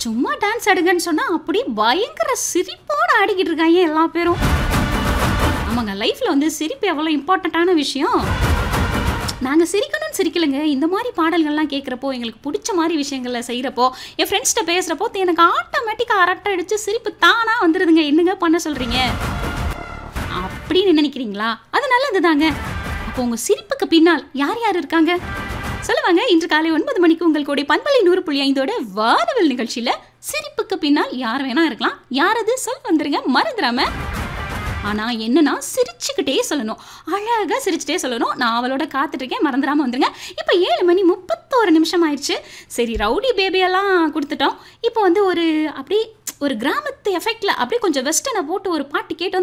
சும்மா டான்ஸ் ஆடுங்கன்னு சொன்னா அப்படி பயங்கர சிரிப்போட ஆடிக்கிட்டு இருக்காங்க எல்லா பேரும். ஆமாங்க, லைஃப்ல வந்து சிரிப்பு எவ்வளவு இம்பார்ட்டன்டான விஷயம். நாங்க சிரிக்கணும்னு சிரிக்கலங்க. இந்த மாதிரி பாடல்கள்லாம் கேட்குறப்போ, எங்களுக்கு பிடிச்ச மாதிரி விஷயங்கள செய்கிறப்போ, என் ஃப்ரெண்ட்ஸ்கிட்ட பேசுகிறப்போ எனக்கு ஆட்டோமேட்டிக்காக அரட்டை அடித்து சிரிப்பு தானாக வந்துடுதுங்க. என்னங்க பண்ண சொல்கிறீங்க அப்படின்னு நினைக்கிறீங்களா? அது நல்லது தாங்க. அப்போ உங்கள் சிரிப்புக்கு பின்னால் யார் யார் இருக்காங்க சொல்லுவாங்க. இன்று காலை 9 மணிக்கு உங்கள் கூட பண்பலை 100.5ஓட வானவில் நிகழ்ச்சியில் சிரிப்புக்கு பின்னால் யார் வேணா இருக்கலாம். யார் அது சொல் வந்துருங்க மறந்துடாம. ஆனால் என்னன்னா சிரிச்சுக்கிட்டே சொல்லணும், அழகாக சிரிச்சுட்டே சொல்லணும். நான் அவளோட காத்துட்ருக்கேன், மறந்துடாமல் வந்துருங்க. இப்போ 7:31 ஆயிடுச்சு. சரி, ரவுடி பேபியெல்லாம் கொடுத்துட்டோம். இப்போ வந்து ஒரு அப்படி ஒரு கிராமத்து எஃபெக்டில் அப்படியே கொஞ்சம் வெஸ்டர்னை போட்டு ஒரு பாட்டு கேட்டு